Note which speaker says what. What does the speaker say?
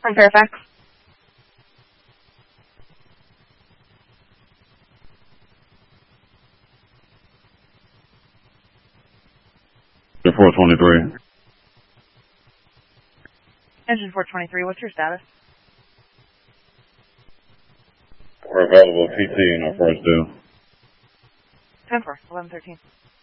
Speaker 1: From Fairfax.
Speaker 2: The 423.
Speaker 1: Engine 423, what's your status?
Speaker 2: We're available PT in our first due.
Speaker 1: 10-4, 11-13.